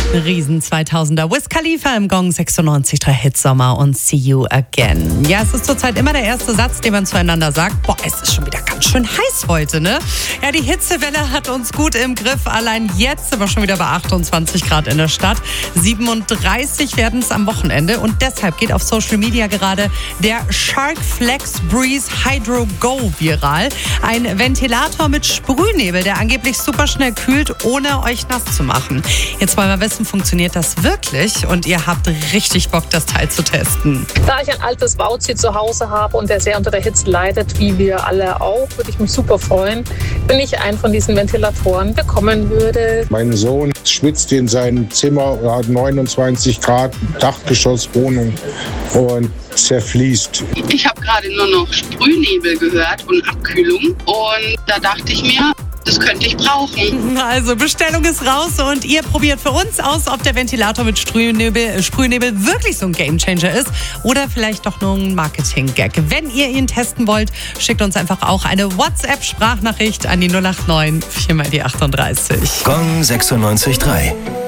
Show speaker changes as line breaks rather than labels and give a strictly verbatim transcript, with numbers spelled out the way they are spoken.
Riesen zweitausender Wiz Khalifa im Gong sechsundneunzig Komma drei Hitsommer und See You Again. Ja, es ist zurzeit immer der erste Satz, den man zueinander sagt. Boah, es ist schon wieder ganz schön heiß heute, ne? Ja, die Hitzewelle hat uns gut im Griff. Allein jetzt sind wir schon wieder bei achtundzwanzig Grad in der Stadt. siebenunddreißig werden es am Wochenende und deshalb geht auf Social Media gerade der Shark Flex Breeze Hydro Go viral. Ein Ventilator mit Sprühnebel, der angeblich super schnell kühlt, ohne euch nass zu machen. Jetzt wollen wir wissen, funktioniert das wirklich? Und ihr habt richtig Bock, das Teil zu testen.
Da ich ein altes Wauzi zu Hause habe und der sehr unter der Hitze leidet, wie wir alle auch, würde ich mich super freuen, wenn ich einen von diesen Ventilatoren bekommen würde.
Mein Sohn schwitzt in seinem Zimmer, er hat neunundzwanzig Grad, Dachgeschosswohnung und zerfließt.
Ich habe gerade nur noch Sprühnebel gehört und Abkühlung und da dachte ich mir, das könnte ich brauchen.
Also Bestellung ist raus und ihr probiert für uns aus, ob der Ventilator mit Sprühnebel, Sprühnebel wirklich so ein Gamechanger ist oder vielleicht doch nur ein Marketing-Gag. Wenn ihr ihn testen wollt, schickt uns einfach auch eine WhatsApp-Sprachnachricht an die null acht neun vier mal die achtunddreißig.
Gong sechsundneunzig Komma drei.